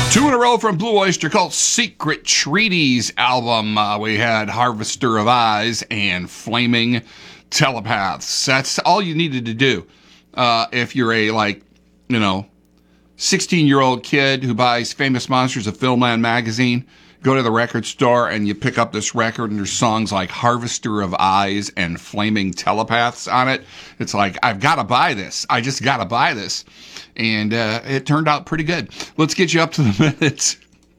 Two in a row from Blue Oyster Cult's Secret Treaties album. We had Harvester of Eyes and Flaming Telepaths. That's all you needed to do. If you're a, 16-year-old kid who buys Famous Monsters of Filmland magazine, go to the record store and you pick up this record and there's songs like Harvester of Eyes and Flaming Telepaths on it. It's like, I've got to buy this. I just got to buy this. And it turned out pretty good. Let's get you up to the minutes.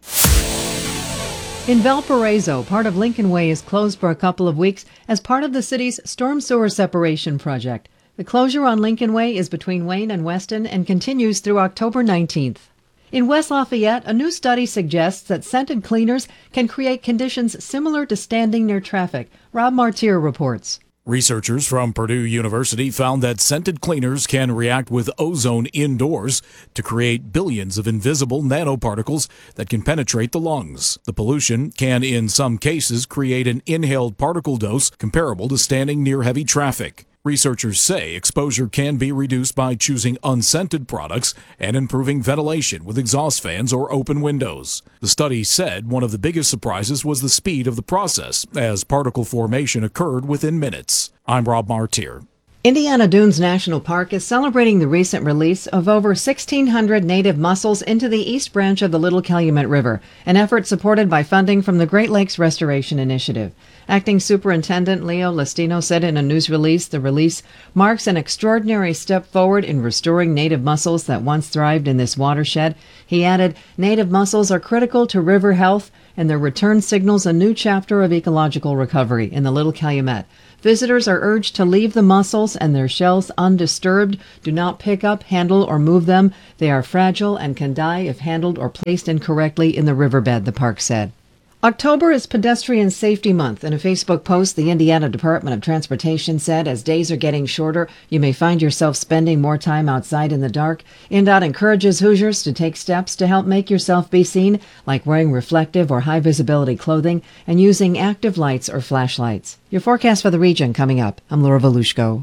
In Valparaiso, part of Lincoln Way is closed for a couple of weeks as part of the city's storm sewer separation project. The closure on Lincoln Way is between Wayne and Weston and continues through October 19th. In West Lafayette, a new study suggests that scented cleaners can create conditions similar to standing near traffic. Rob Martier reports. Researchers from Purdue University found that scented cleaners can react with ozone indoors to create billions of invisible nanoparticles that can penetrate the lungs. The pollution can, in some cases, create an inhaled particle dose comparable to standing near heavy traffic. Researchers say exposure can be reduced by choosing unscented products and improving ventilation with exhaust fans or open windows. The study said one of the biggest surprises was the speed of the process, as particle formation occurred within minutes. I'm Rob Martier. Indiana Dunes National Park is celebrating the recent release of over 1,600 native mussels into the East Branch of the Little Calumet River, an effort supported by funding from the Great Lakes Restoration Initiative. Acting Superintendent Leo Lestino said in a news release, the release marks an extraordinary step forward in restoring native mussels that once thrived in this watershed. He added, native mussels are critical to river health, and their return signals a new chapter of ecological recovery in the Little Calumet. Visitors are urged to leave the mussels and their shells undisturbed. Do not pick up, handle, or move them. They are fragile and can die if handled or placed incorrectly in the riverbed, the park said. October is Pedestrian Safety Month. In a Facebook post, the Indiana Department of Transportation said, as days are getting shorter, you may find yourself spending more time outside in the dark. INDOT encourages Hoosiers to take steps to help make yourself be seen, like wearing reflective or high-visibility clothing and using active lights or flashlights. Your forecast for the region coming up. I'm Laura Volushko.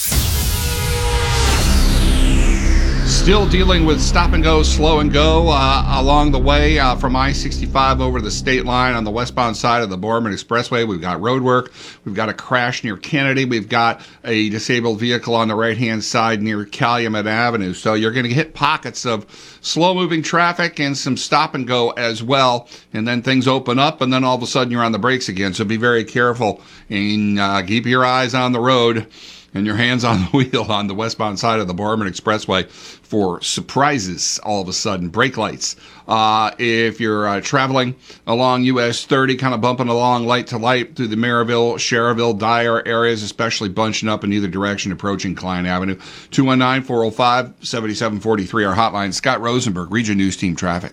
Still dealing with stop and go, slow and go along the way from I-65 over the state line on the westbound side of the Boardman Expressway. We've got road work. We've got a crash near Kennedy. We've got a disabled vehicle on the right-hand side near Calumet Avenue. So you're going to hit pockets of slow-moving traffic and some stop and go as well. And then things open up, and then all of a sudden you're on the brakes again. So be very careful and keep your eyes on the road and your hands on the wheel on the westbound side of the Boardman Expressway for surprises all of a sudden. Brake lights. If you're traveling along US 30, kind of bumping along light to light through the Maryville, Cherville, Dyer areas, especially bunching up in either direction approaching Klein Avenue. 219-405-7743, our hotline. Scott Rosenberg, Region News Team Traffic.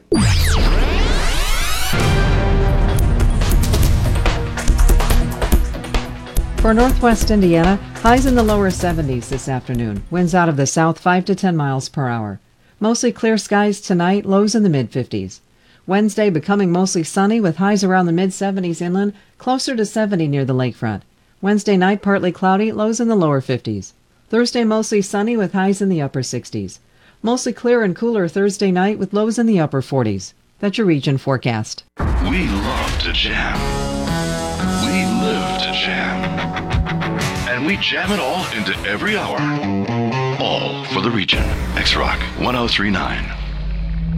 For northwest Indiana, highs in the lower 70s this afternoon. Winds out of the south 5 to 10 miles per hour. Mostly clear skies tonight, lows in the mid-50s. Wednesday becoming mostly sunny with highs around the mid-70s inland, closer to 70 near the lakefront. Wednesday night partly cloudy, lows in the lower 50s. Thursday mostly sunny with highs in the upper 60s. Mostly clear and cooler Thursday night with lows in the upper 40s. That's your region forecast. We love to jam. We live to jam. And we jam it all into every hour. All for the region. X-Rock 1039.